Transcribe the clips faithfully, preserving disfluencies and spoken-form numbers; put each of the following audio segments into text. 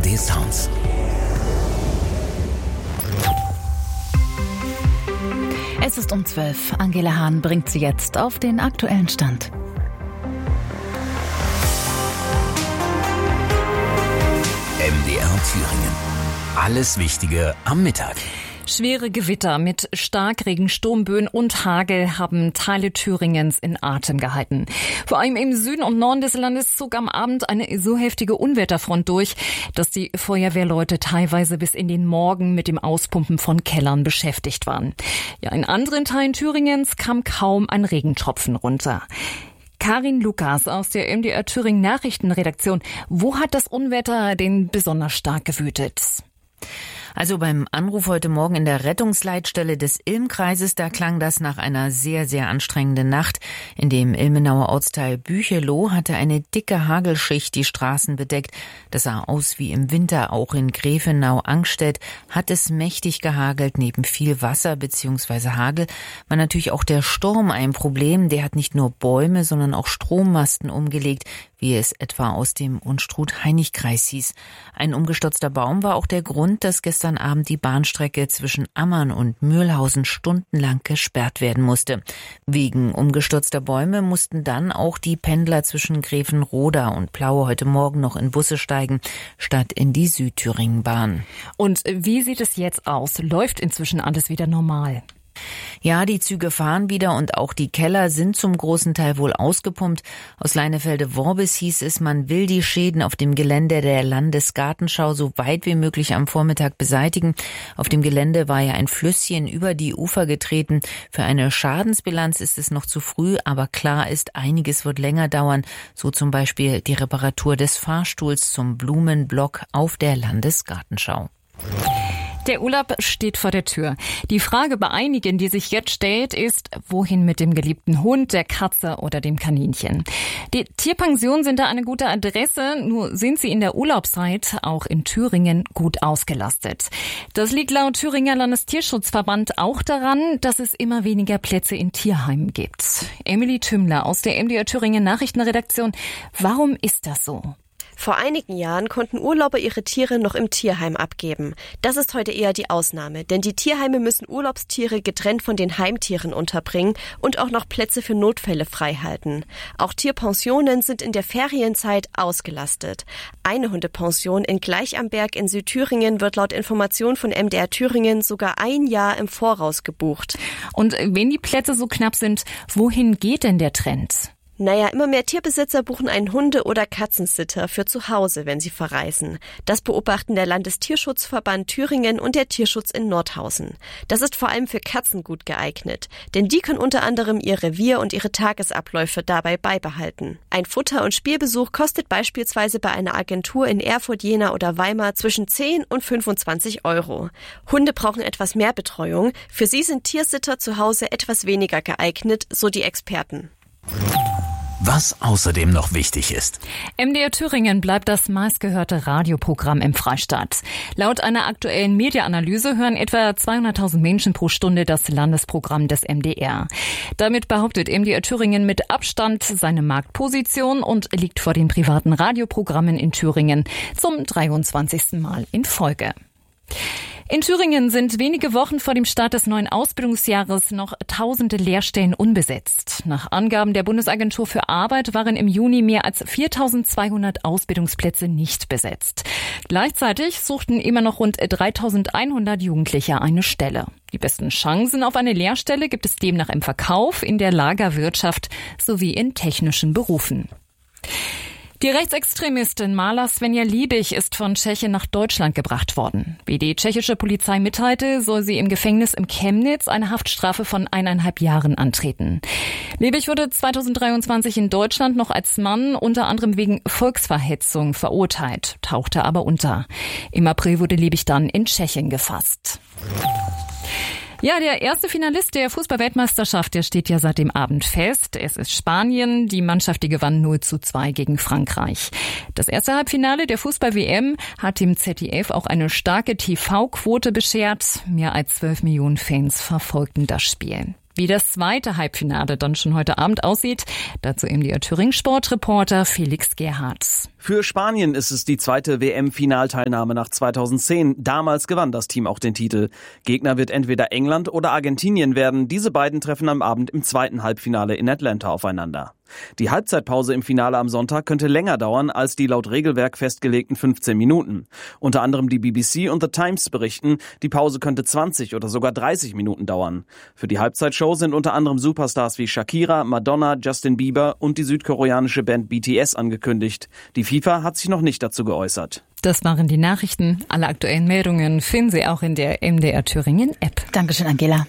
D Sounds. Es ist um zwölf. Angela Hahn bringt Sie jetzt auf den aktuellen Stand. M D R Thüringen. Alles Wichtige am Mittag. Schwere Gewitter mit Starkregen, Sturmböen und Hagel haben Teile Thüringens in Atem gehalten. Vor allem im Süden und Norden des Landes zog am Abend eine so heftige Unwetterfront durch, dass die Feuerwehrleute teilweise bis in den Morgen mit dem Auspumpen von Kellern beschäftigt waren. Ja, in anderen Teilen Thüringens kam kaum ein Regentropfen runter. Karin Lukas aus der M D R Thüringen Nachrichtenredaktion. Wo hat das Unwetter denn besonders stark gewütet? Also beim Anruf heute Morgen in der Rettungsleitstelle des Ilm-Kreises, da klang das nach einer sehr, sehr anstrengenden Nacht. In dem Ilmenauer Ortsteil Bücheloh hatte eine dicke Hagelschicht die Straßen bedeckt. Das sah aus wie im Winter. Auch in Grefenau-Angstedt hat es mächtig gehagelt. Neben viel Wasser bzw. Hagel war natürlich auch der Sturm ein Problem. Der hat nicht nur Bäume, sondern auch Strommasten umgelegt, wie es etwa aus dem Unstrut-Heinig-Kreis hieß. Ein umgestürzter Baum war auch der Grund, dass gestern Abend die Bahnstrecke zwischen Ammann und Mühlhausen stundenlang gesperrt werden musste. Wegen umgestürzter Bäume mussten dann auch die Pendler zwischen Grevenroda und Plaue heute Morgen noch in Busse steigen, statt in die Südthüringen-Bahn. Und wie sieht es jetzt aus? Läuft inzwischen alles wieder normal? Ja, die Züge fahren wieder und auch die Keller sind zum großen Teil wohl ausgepumpt. Aus Leinefelde-Worbis hieß es, man will die Schäden auf dem Gelände der Landesgartenschau so weit wie möglich am Vormittag beseitigen. Auf dem Gelände war ja ein Flüsschen über die Ufer getreten. Für eine Schadensbilanz ist es noch zu früh, aber klar ist, einiges wird länger dauern. So zum Beispiel die Reparatur des Fahrstuhls zum Blumenblock auf der Landesgartenschau. Der Urlaub steht vor der Tür. Die Frage bei einigen, die sich jetzt stellt, ist, wohin mit dem geliebten Hund, der Katze oder dem Kaninchen? Die Tierpensionen sind da eine gute Adresse, nur sind sie in der Urlaubszeit auch in Thüringen gut ausgelastet. Das liegt laut Thüringer Landestierschutzverband auch daran, dass es immer weniger Plätze in Tierheimen gibt. Emily Tümmler aus der M D R Thüringen Nachrichtenredaktion. Warum ist das so? Vor einigen Jahren konnten Urlauber ihre Tiere noch im Tierheim abgeben. Das ist heute eher die Ausnahme, denn die Tierheime müssen Urlaubstiere getrennt von den Heimtieren unterbringen und auch noch Plätze für Notfälle freihalten. Auch Tierpensionen sind in der Ferienzeit ausgelastet. Eine Hundepension in Gleichamberg in Südthüringen wird laut Information von M D R Thüringen sogar ein Jahr im Voraus gebucht. Und wenn die Plätze so knapp sind, wohin geht denn der Trend? Naja, immer mehr Tierbesitzer buchen einen Hunde- oder Katzensitter für zu Hause, wenn sie verreisen. Das beobachten der Landestierschutzverband Thüringen und der Tierschutz in Nordhausen. Das ist vor allem für Katzen gut geeignet, denn die können unter anderem ihr Revier und ihre Tagesabläufe dabei beibehalten. Ein Futter- und Spielbesuch kostet beispielsweise bei einer Agentur in Erfurt, Jena oder Weimar zwischen zehn und fünfundzwanzig Euro. Hunde brauchen etwas mehr Betreuung. Für sie sind Tiersitter zu Hause etwas weniger geeignet, so die Experten. Was außerdem noch wichtig ist. M D R Thüringen bleibt das meistgehörte Radioprogramm im Freistaat. Laut einer aktuellen Mediaanalyse hören etwa zweihunderttausend Menschen pro Stunde das Landesprogramm des M D R. Damit behauptet M D R Thüringen mit Abstand seine Marktposition und liegt vor den privaten Radioprogrammen in Thüringen zum dreiundzwanzigsten Mal in Folge. In Thüringen sind wenige Wochen vor dem Start des neuen Ausbildungsjahres noch tausende Lehrstellen unbesetzt. Nach Angaben der Bundesagentur für Arbeit waren im Juni mehr als viertausendzweihundert Ausbildungsplätze nicht besetzt. Gleichzeitig suchten immer noch rund dreitausendeinhundert Jugendliche eine Stelle. Die besten Chancen auf eine Lehrstelle gibt es demnach im Verkauf, in der Lagerwirtschaft sowie in technischen Berufen. Die Rechtsextremistin Mala Svenja Liebig ist von Tschechien nach Deutschland gebracht worden. Wie die tschechische Polizei mitteilte, soll sie im Gefängnis in Chemnitz eine Haftstrafe von eineinhalb Jahren antreten. Liebig wurde zweitausenddreiundzwanzig in Deutschland noch als Mann unter anderem wegen Volksverhetzung verurteilt, tauchte aber unter. Im April wurde Liebig dann in Tschechien gefasst. Ja, der erste Finalist der Fußball-Weltmeisterschaft, der steht ja seit dem Abend fest. Es ist Spanien. Die Mannschaft, die gewann null zu zwei gegen Frankreich. Das erste Halbfinale der Fußball-W M hat dem Z D F auch eine starke T V-Quote beschert. Mehr als zwölf Millionen Fans verfolgten das Spiel. Wie das zweite Halbfinale dann schon heute Abend aussieht, dazu M D R Thüringen Sportreporter Felix Gerhardt. Für Spanien ist es die zweite W M-Finalteilnahme nach zweitausendzehn. Damals gewann das Team auch den Titel. Gegner wird entweder England oder Argentinien werden. Diese beiden treffen am Abend im zweiten Halbfinale in Atlanta aufeinander. Die Halbzeitpause im Finale am Sonntag könnte länger dauern als die laut Regelwerk festgelegten fünfzehn Minuten. Unter anderem die B B C und The Times berichten, die Pause könnte zwanzig oder sogar dreißig Minuten dauern. Für die Halbzeitshow sind unter anderem Superstars wie Shakira, Madonna, Justin Bieber und die südkoreanische Band B T S angekündigt. Die FIFA hat sich noch nicht dazu geäußert. Das waren die Nachrichten. Alle aktuellen Meldungen finden Sie auch in der M D R Thüringen App. Dankeschön, Angela.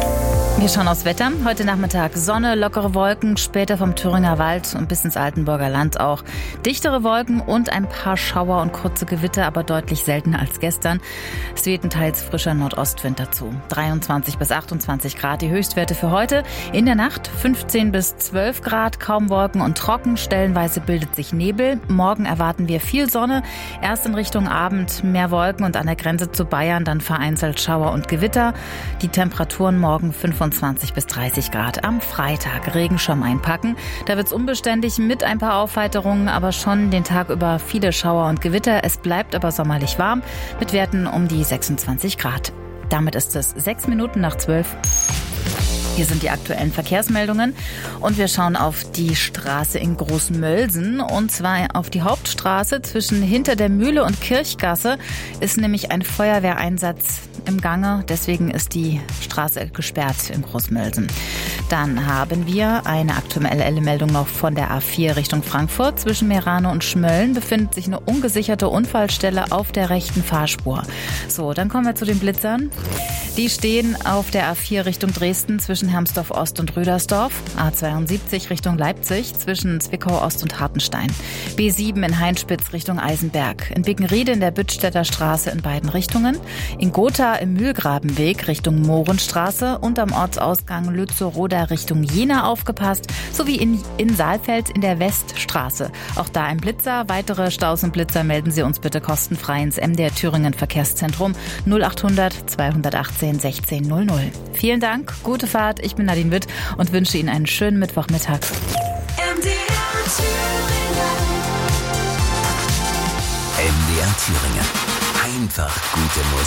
Wir schauen aufs Wetter. Heute Nachmittag Sonne, lockere Wolken, später vom Thüringer Wald und bis ins Altenburger Land auch. Dichtere Wolken und ein paar Schauer und kurze Gewitter, aber deutlich seltener als gestern. Es weht ein teils frischer Nordostwind dazu. dreiundzwanzig bis achtundzwanzig Grad die Höchstwerte für heute. In der Nacht fünfzehn bis zwölf Grad, kaum Wolken und trocken. Stellenweise bildet sich Nebel. Morgen erwarten wir viel Sonne. Erst in Richtung Abend mehr Wolken und an der Grenze zu Bayern dann vereinzelt Schauer und Gewitter. Die Temperaturen morgen fünfundzwanzig bis dreißig Grad. Am Freitag Regenschirm einpacken. Da wird's unbeständig mit ein paar Aufheiterungen, aber schon den Tag über viele Schauer und Gewitter. Es bleibt aber sommerlich warm mit Werten um die sechsundzwanzig Grad. Damit ist es sechs Minuten nach zwölf. Hier sind die aktuellen Verkehrsmeldungen und wir schauen auf die Straße in Großmölsen und zwar auf die Hauptstraße zwischen Hinter der Mühle und Kirchgasse ist nämlich ein Feuerwehreinsatz im Gange, deswegen ist die Straße gesperrt in Großmölsen. Dann haben wir eine aktuelle Meldung noch von der A vier Richtung Frankfurt. Zwischen Meerane und Schmölln befindet sich eine ungesicherte Unfallstelle auf der rechten Fahrspur. So, dann kommen wir zu den Blitzern. Die stehen auf der A vier Richtung Dresden zwischen Hermsdorf Ost und Rüdersdorf, A zweiundsiebzig Richtung Leipzig zwischen Zwickau Ost und Hartenstein, B sieben in Heinspitz Richtung Eisenberg, in Bickenriede in der Büttstädter Straße in beiden Richtungen, in Gotha im Mühlgrabenweg Richtung Mohrenstraße und am Ortsausgang Lützow-Roda Richtung Jena aufgepasst, sowie in, in Saalfeld in der Weststraße. Auch da ein Blitzer. Weitere Staus und Blitzer melden Sie uns bitte kostenfrei ins M D R Thüringen Verkehrszentrum null achthundert zweihundertachtzehn sechzehn null null. Vielen Dank, gute Fahrt. Ich bin Nadine Witt und wünsche Ihnen einen schönen Mittwochmittag. M D R Thüringen. M D R Thüringen. Einfach gute Musik.